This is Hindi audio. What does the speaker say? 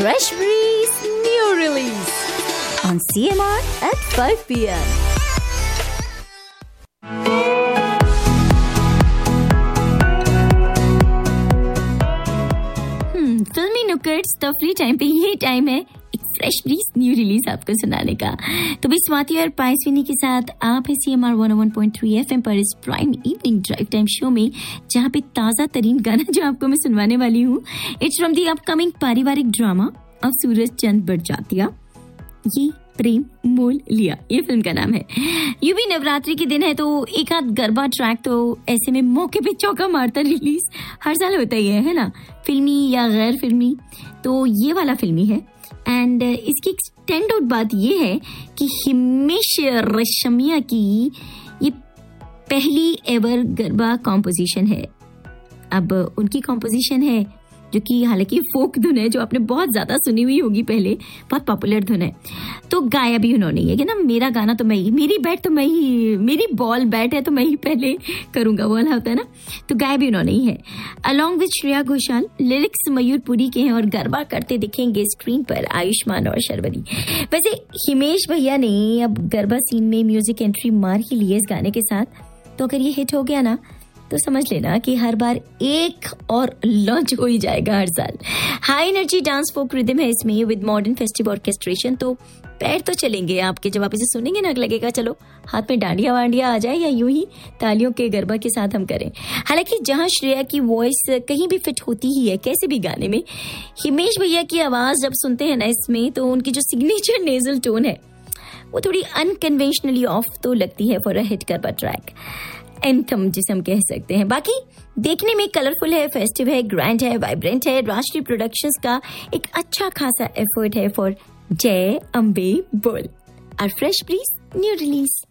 Fresh Breeze new release on CMR at 5 p.m. फिल्मी नुक्कड़ तफरी टाइम पे ये टाइम है एक फ्रेश ब्रीज न्यू रिलीज आपको सुनाने का। तो भी स्वाति और पायस्विनी के साथ आप है CMR 101.3 FM पर इस prime evening drive time show में, जहाँ पे ताजा तरीन गाना जो आपको मैं सुनवाने वाली हूँ, इट्स फ्रॉम दी अपकमिंग पारिवारिक ड्रामा ऑफ सूरज चंद बड़जात्या, ये प्रेम मोल लिया, ये फिल्म का नाम है। यू भी नवरात्रि के दिन है तो एक आध गरबा ट्रैक तो ऐसे में मौके पे चौका मारता रिलीज हर साल होता ही है ना, फिल्मी या गैर फिल्मी। तो ये वाला फिल्मी है एंड इसकी एक स्टैंड आउट बात ये है कि हिमेश रेशमिया की ये पहली एवर गरबा कॉम्पोजिशन है। अब उनकी कॉम्पोजिशन है जो कि हालांकि फोक धुन है, जो आपने बहुत ज्यादा सुनी हुई होगी पहले, बहुत पॉपुलर धुन है। तो गाया भी उन्होंने है कि ना, मेरा गाना तो मैं ही, मेरी बैट तो मैं ही, मेरी बॉल बैट है तो मैं ही पहले करूंगा, वो वाला होता है ना। तो गाया भी उन्होंने ही है along with Shreya Ghoshal. Lyrics मयूर पुरी के हैं और गरबा करते दिखेंगे स्क्रीन पर आयुष्मान और शर्वरी। वैसे हिमेश भैया ने अब गरबा सीन में म्यूजिक एंट्री मार ही ली है इस गाने के साथ। तो अगर ये हिट हो गया ना तो समझ लेना कि हर बार एक और लॉन्च हो ही जाएगा हर साल। हाई एनर्जी डांस फोक रिदम है इसमें विद मॉडर्न फेस्टिव ऑर्केस्ट्रेशन। तो पैर तो चलेंगे आपके जब आप इसे सुनेंगे ना, लगेगा चलो हाथ में डांडिया वांडिया आ जाए या यूं ही तालियों के गरबा के साथ हम करें। हालांकि जहां श्रेया की वॉइस कहीं भी फिट होती ही है कैसे भी गाने में, हिमेश भैया की आवाज जब सुनते हैं ना इसमें, तो उनकी जो सिग्नेचर नेजल टोन है वो थोड़ी अनकन्वेंशनली ऑफ तो लगती है for a hit garba track, anthem जिसे हम कह सकते हैं। बाकी देखने में कलरफुल है, फेस्टिव है, ग्रैंड है, वाइब्रेंट है। राष्ट्रीय प्रोडक्शंस का एक अच्छा खासा एफर्ट है फॉर जय अम्बे बोल। और फ्रेश ब्रीज न्यू रिलीज।